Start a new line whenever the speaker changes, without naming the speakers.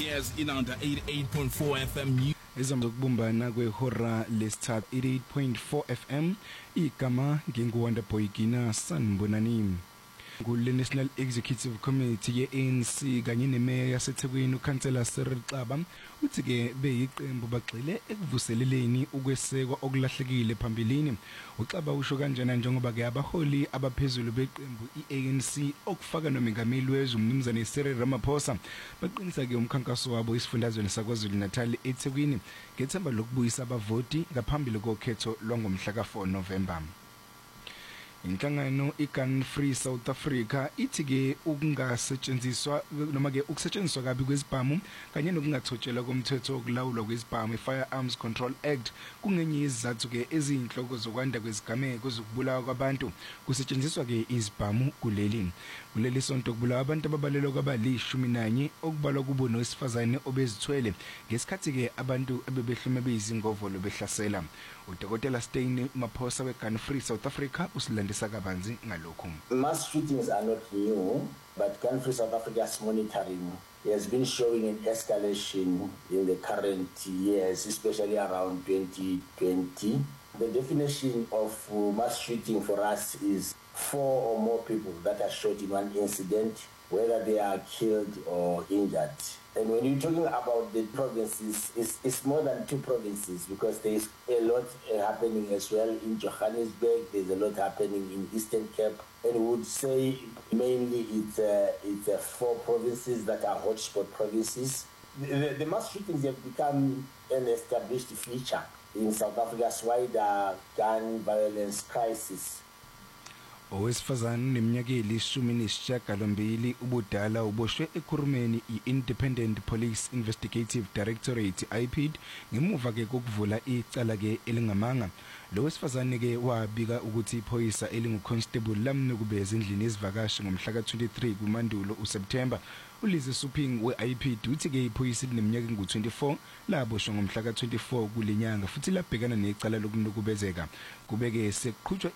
Yes, in under 88.4 FM News.
Izokubumbana kwehora lesithathu 88.4 FM igama nginguwanda Boygina Sanbonani kule National Executive Committee ye-ANC kanye nemeya yaseThekwini uKhansela Cyril Xaba uthi ke beyiqembu bagxile ekuvuseleleni ukwesekwa okulahlekile phambilini. uXaba usho kanjena njengoba ke abaholi abaphezulu beqembu iANC okufaka nomengameli wezwe uMnumzane Cyril Ramaphosa baqinisa ke umkhankaso wabo isifundazweni saKwaZulu Natal eThekwini ngethemba lokubuyisa abavoti ngaphambili kokhetho lwangomhla ka4 November. Inhlangano iGun Free South Africa ithi ke ukungasetshenziswa noma ke ukusetshenziswa kabi kwezibhamu kanye nokungathotshelwa komthetho wokulawulwa kwezibhamu Firearms Control Act kungenye izizathu ke ezinhloko zokwanda kwezigameko zokubulawa kwabantu kusetshenziswa ke izibhamu kuleli sonto kubulawa abantu ababalelwa kwabali11 okubalwa kubo nowesifazane obezithwele ngesikhathi ke abantu ebebehlume beyizingovolo behlasela. uDokotela Steyn Maphosa weGun Free South Africa usilandisa kabanzi ngalokho.
Mass shootings are not new, but Gun Free South Africa's monitoring has been showing an escalation in the current years, especially around 2020. The definition of mass shooting for us is 4 or more people that are shot in one incident, whether they are killed or injured. And when you're talking about the provinces, it's more than 2 provinces because there's a lot happening as well in Johannesburg. There's a lot happening in Eastern Cape, and we would say mainly it's 4 provinces that are hotspot provinces. The mass shootings have become an established feature in South Africa's wider gun violence crisis.
Owesifazane neminyaka eli-18 ubudala uboshwe ekhurumeni i-Independent Police Investigative Directorate IPID ngemuva ke kokuvula icala ke elingamanga. Lo wesifazane ke wabika ukuthi iphoyisa elinguconstable lamnukubeza endlini ezivakashi ngomhla ka23 kuMandulo uSeptember. uLizzie Suping we-IPID uthi ke iphoyisa lineminyaka engu-24 laboshwa ngomhla ka24 kulenyanga futhi labhekana necala lokunukubezeka. Kubeke sekuqhutshwa